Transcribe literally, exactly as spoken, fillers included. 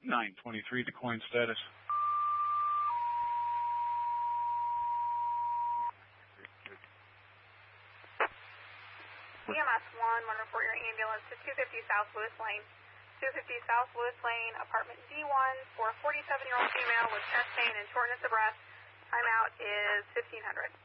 nine twenty-three, DuQuoin status. E M S one, want to report your ambulance to two fifty South Lewis Lane. two fifty South Lewis Lane, apartment D one, for a forty-seven-year-old female with chest pain and shortness of breath. Timeout is fifteen hundred.